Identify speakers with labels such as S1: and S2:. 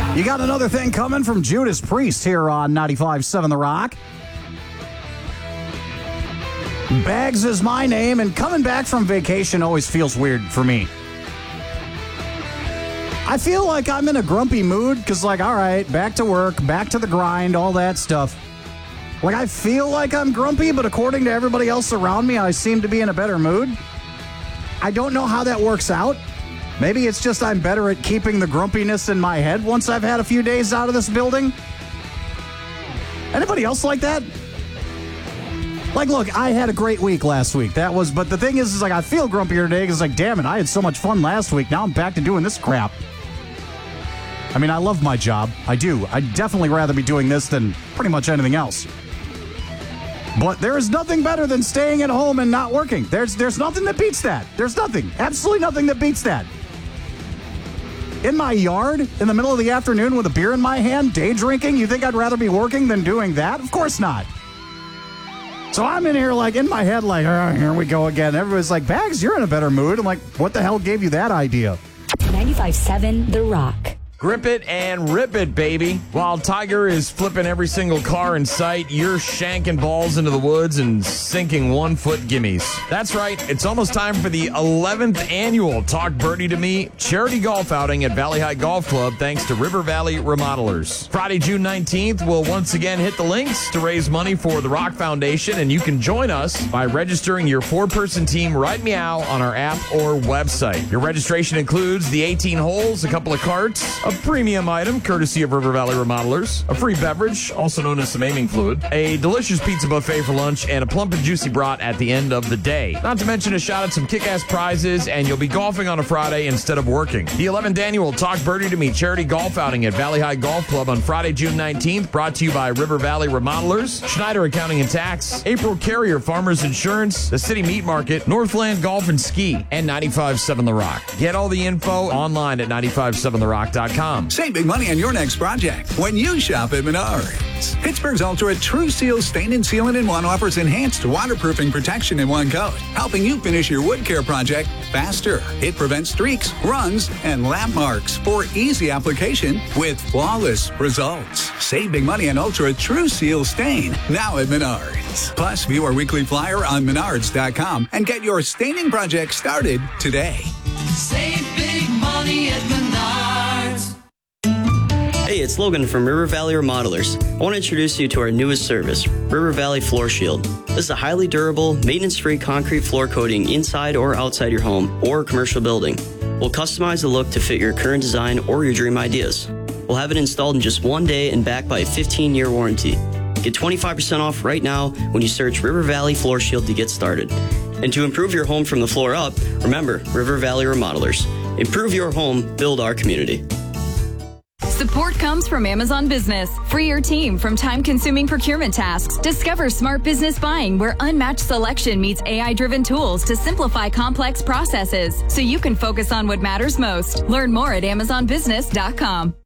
S1: You got another thing coming from Judas Priest here on 95.7 The Rock. Bags is my name, and coming back from vacation always feels weird for me. I feel like I'm in a grumpy mood because, all right, back to work, back to the grind, all that stuff. I feel like I'm grumpy, but according to everybody else around me, I seem to be in a better mood. I don't know how that works out. Maybe it's just I'm better at keeping the grumpiness in my head once I've had a few days out of this building. Anybody else like that? Look, I had a great week last week. But the thing is I feel grumpier today because, damn it, I had so much fun last week. Now I'm back to doing this crap. I mean, I love my job. I do. I'd definitely rather be doing this than pretty much anything else. But there is nothing better than staying at home and not working. There's nothing that beats that. There's nothing. Absolutely nothing that beats that. In my yard, in the middle of the afternoon with a beer in my hand, day drinking, you think I'd rather be working than doing that? Of course not. So I'm in here, in my head, oh, here we go again. Everybody's like, Bags, you're in a better mood. I'm like, what the hell gave you that idea?
S2: 95.7 The Rock.
S3: Grip it and rip it, baby. While Tiger is flipping every single car in sight, you're shanking balls into the woods and sinking 1-foot gimmies. That's right. It's almost time for the 11th annual Talk Birdie to Me charity golf outing at Valley High Golf Club, thanks to River Valley Remodelers. Friday, June 19th, we'll once again hit the links to raise money for the Rock Foundation, and you can join us by registering your 4-person team right meow on our app or website. Your registration includes the 18 holes, a couple of carts, a premium item courtesy of River Valley Remodelers, a free beverage, also known as some aiming fluid, a delicious pizza buffet for lunch, and a plump and juicy brat at the end of the day. Not to mention a shot at some kick-ass prizes, and you'll be golfing on a Friday instead of working. The 11th annual Talk Birdie to Me charity golf outing at Valley High Golf Club on Friday, June 19th, brought to you by River Valley Remodelers, Schneider Accounting and Tax, April Carrier Farmers Insurance, the City Meat Market, Northland Golf and Ski, and 95.7 The Rock. Get all the info online at 957therock.com.
S4: Save big money on your next project when you shop at Menards. Pittsburgh's Ultra True Seal Stain and Sealant in One offers enhanced waterproofing protection in one coat, helping you finish your wood care project faster. It prevents streaks, runs, and lap marks for easy application with flawless results. Save big money on Ultra True Seal Stain now at Menards. Plus, view our weekly flyer on Menards.com and get your staining project started today.
S5: Save big money at Menards.
S6: Hey, it's Logan from River Valley Remodelers. I want to introduce you to our newest service, River Valley Floor Shield. This is a highly durable, maintenance-free concrete floor coating inside or outside your home or commercial building. We'll customize the look to fit your current design or your dream ideas. We'll have it installed in just one day and backed by a 15-year warranty. Get 25% off right now when you search River Valley Floor Shield to get started. And to improve your home from the floor up, remember River Valley Remodelers. Improve your home, build our community.
S7: Support comes from Amazon Business. Free your team from time-consuming procurement tasks. Discover smart business buying where unmatched selection meets AI-driven tools to simplify complex processes so you can focus on what matters most. Learn more at amazonbusiness.com.